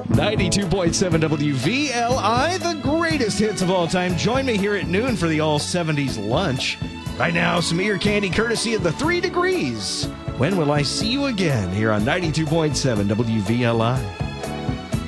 92.7 WVLI, the greatest hits of all time. Join me here at noon for the All 70s lunch. Right now, some ear candy courtesy of the 3 Degrees. When will I see you again here on 92.7 WVLI?